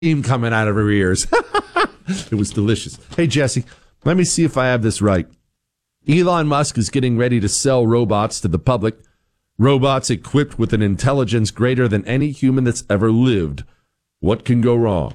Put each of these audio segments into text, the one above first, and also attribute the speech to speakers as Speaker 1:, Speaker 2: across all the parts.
Speaker 1: steam coming out of her ears. It was delicious. Hey, Jesse, let me see if I have this right. Elon Musk is getting ready to sell robots to the public. Robots equipped with an intelligence greater than any human that's ever lived. What can go wrong?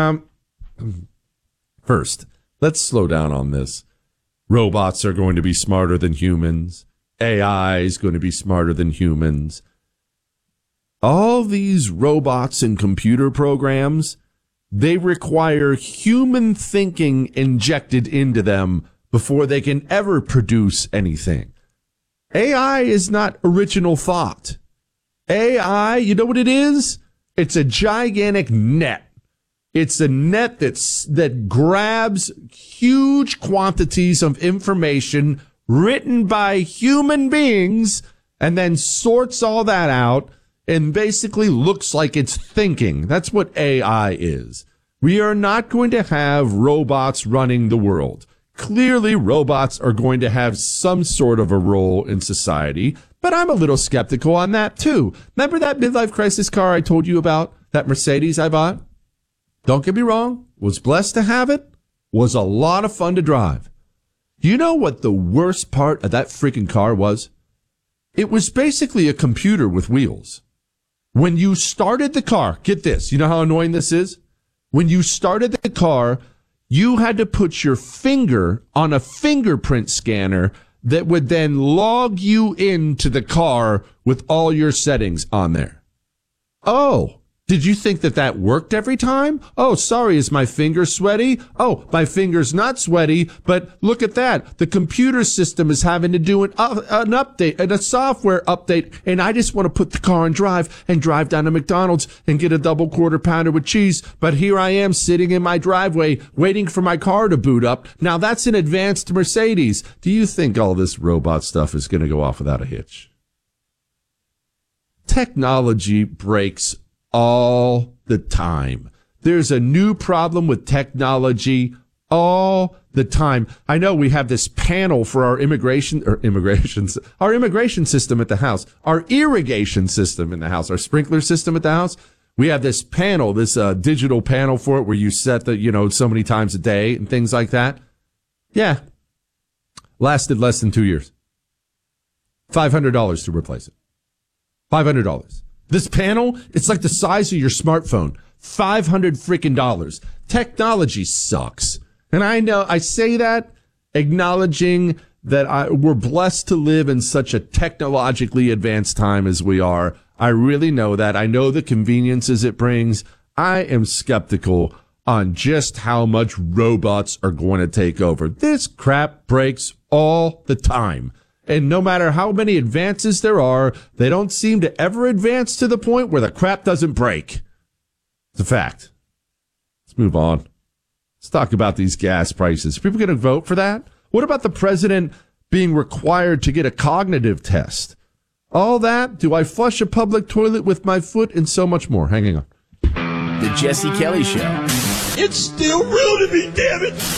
Speaker 1: First, let's slow down on this. Robots are going to be smarter than humans. AI is going to be smarter than humans. All these robots and computer programs, they require human thinking injected into them before they can ever produce anything. AI is not original thought. AI, you know what it is? It's a gigantic net. It's a net that grabs huge quantities of information written by human beings and then sorts all that out and basically looks like it's thinking. That's what AI is. We are not going to have robots running the world. Clearly, robots are going to have some sort of a role in society, but I'm a little skeptical on that, too. Remember that midlife crisis car I told you about, that Mercedes I bought? Don't get me wrong, was blessed to have it, was a lot of fun to drive. You know what the worst part of that freaking car was? It was basically a computer with wheels. When you started the car, get this, you know how annoying this is? When you started the car, you had to put your finger on a fingerprint scanner that would then log you into the car with all your settings on there. Oh, did you think that worked every time? Oh, sorry, is my finger sweaty? Oh, my finger's not sweaty, but look at that. The computer system is having to do an update and a software update, and I just want to put the car in drive and drive down to McDonald's and get a double quarter pounder with cheese, but here I am sitting in my driveway waiting for my car to boot up. Now, that's an advanced Mercedes. Do you think all this robot stuff is going to go off without a hitch? Technology breaks all the time. There's a new problem with technology all the time. I know we have this panel for our immigration system at the house, our irrigation system in the house, our sprinkler system at the house. We have this panel, this digital panel for it where you set the, so many times a day and things like that. Yeah. Lasted less than 2 years. $500 to replace it. $500. This panel, it's like the size of your smartphone. $500 freaking dollars. Technology sucks. And I know I say that acknowledging that we're blessed to live in such a technologically advanced time as we are. I really know that. I know the conveniences it brings. I am skeptical on just how much robots are going to take over. This crap breaks all the time. And no matter how many advances there are, they don't seem to ever advance to the point where the crap doesn't break. It's a fact. Let's move on. Let's talk about these gas prices. Are people going to vote for that? What about the president being required to get a cognitive test? All that? Do I flush a public toilet with my foot? And so much more. Hanging on.
Speaker 2: The Jesse Kelly Show.
Speaker 3: It's still real to me, damn it.